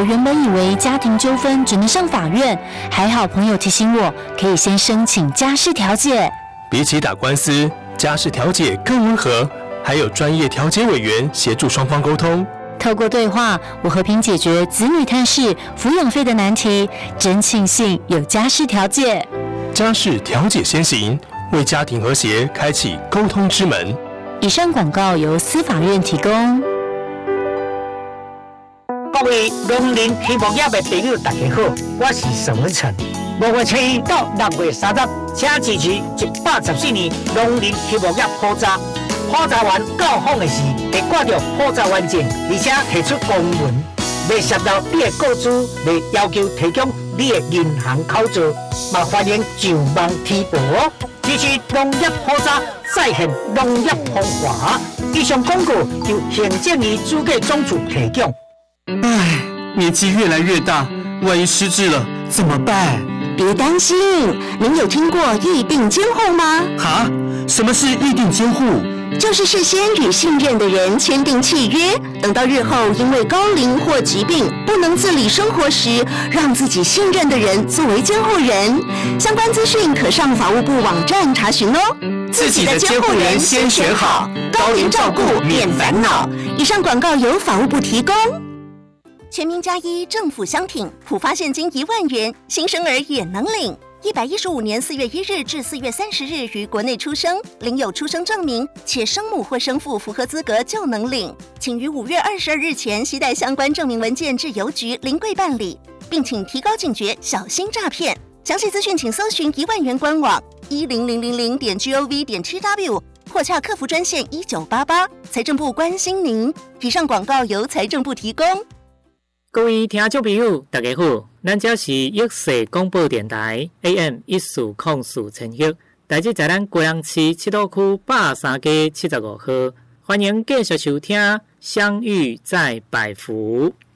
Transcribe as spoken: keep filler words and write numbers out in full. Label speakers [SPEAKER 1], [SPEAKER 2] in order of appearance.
[SPEAKER 1] 原本以为家庭纠纷只能上法院，还好朋友提醒我，可以先申请家事调解。
[SPEAKER 2] 比起打官司，家事调解更温和，还有专业调解委员协助双方沟通。
[SPEAKER 1] 透过对话，我和平解决子女探视、抚养费的难题，真庆幸有家事调解。
[SPEAKER 2] 家事调解先行，为家庭和谐开启沟通之门。
[SPEAKER 1] 以上广告由司法院提供。
[SPEAKER 3] 各位农林畜牧业的朋友，大家好，我是沈文成。五月初一到六月三十，请支持一百十四年农林畜牧业普查。普查员到访的时，会挂着普查员证，而且提出公文，未涉到你的个资，未要求提供你的银行口座，嘛欢迎上网提报哦。支持农业普查，再现农业风华。以上广告由行政院主计总处提供。
[SPEAKER 4] 唉，年纪越来越大，万一失智了怎么办？
[SPEAKER 5] 别担心，您有听过预定监护吗？
[SPEAKER 4] 哈？什么是预定监护？
[SPEAKER 5] 就是事先与信任的人签订契约，等到日后因为高龄或疾病不能自理生活时，让自己信任的人作为监护人。相关资讯可上法务部网站查询哦。
[SPEAKER 4] 自己的监护人先选好，高龄照顾免烦恼。
[SPEAKER 5] 以上广告由法务部提供。全民加一，政府相挺，普发现金一万元，新生儿也能领。一百一十五年四月一日至四月三十日于国内出生，领有出生证明，且生母或生父符合资格就能领。请于五月二十二日前携带相关证明文件至邮局临柜办理，并请提高警觉，小心诈骗。详细资讯请搜寻一万元官网一零零零零点 gov 点 tw 或洽客服专线一九八八。财政部关心您。以上广告由财政部提供。
[SPEAKER 6] 各位听众朋友，大家好，咱这是益世广播电台 A M 一四零四千赫，台址在咱高阳市七堵区八三街七十五号，欢迎继续收听《相遇在百福》。